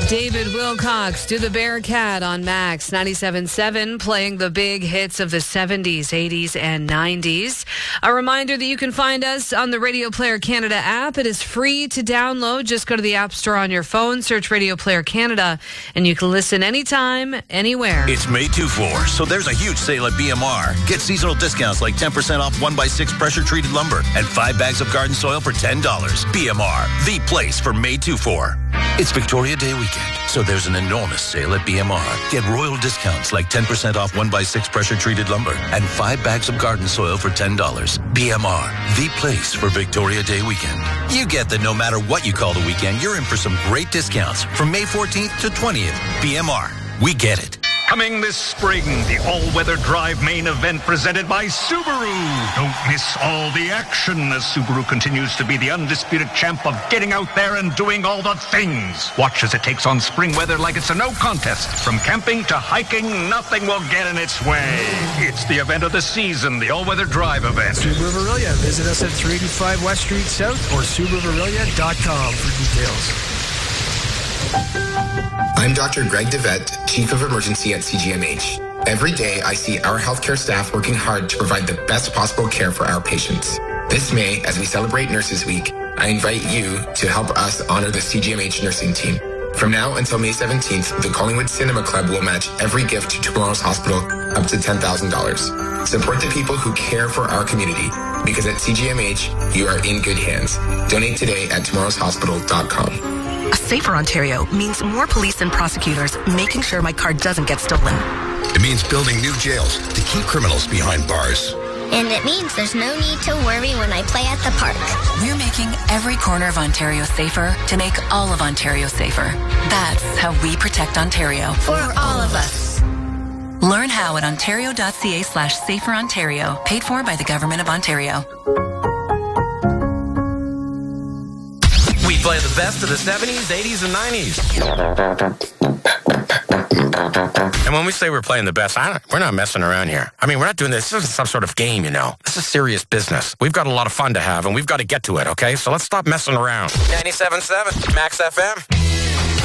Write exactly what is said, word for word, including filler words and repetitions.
David Wilcox, Do the Bearcat on Max ninety-seven point seven, playing the big hits of the seventies, eighties, and nineties. A reminder that you can find us on the Radio Player Canada app. It is free to download. Just go to the App Store on your phone, search Radio Player Canada, and you can listen anytime, anywhere. It's May two four, so there's a huge sale at B M R. Get seasonal discounts like ten percent off one by six pressure-treated lumber and five bags of garden soil for ten dollars. B M R, the place for May two four. It's Victoria Day weekend, so there's an enormous sale at B M R. Get royal discounts like ten percent off one by six pressure-treated lumber and five bags of garden soil for ten dollars. B M R, the place for Victoria Day weekend. You get that no matter what you call the weekend, you're in for some great discounts from May fourteenth to twentieth. B M R, we get it. Coming this spring, the all-weather drive main event presented by Subaru. Don't miss all the action as Subaru continues to be the undisputed champ of getting out there and doing all the things. Watch as it takes on spring weather like it's a no contest. From camping to hiking, nothing will get in its way. It's the event of the season, the all-weather drive event. Subaru Verilia. Visit us at three eighty-five West Street South or Subaru Verilia dot com for details. I'm Doctor Greg DeVette, Chief of Emergency at C G M H. Every day, I see our healthcare staff working hard to provide the best possible care for our patients. This May, as we celebrate Nurses Week, I invite you to help us honor the C G M H nursing team. From now until May seventeenth, the Collingwood Cinema Club will match every gift to Tomorrow's Hospital up to ten thousand dollars. Support the people who care for our community, because at C G M H, you are in good hands. Donate today at tomorrows hospital dot com. A safer Ontario means more police and prosecutors making sure my car doesn't get stolen. It means building new jails to keep criminals behind bars. And it means there's no need to worry when I play at the park. We're making every corner of Ontario safer to make all of Ontario safer. That's how we protect Ontario. For all of us. Learn how at ontario.ca slash safer Ontario. Paid for by the Government of Ontario. We play the best of the seventies, eighties, and nineties. And when we say we're playing the best, I don't, we're not messing around here. I mean, we're not doing this. This isn't some sort of game, you know. This is serious business. We've got a lot of fun to have, and we've got to get to it, okay? So let's stop messing around. ninety-seven point seven, Max F M.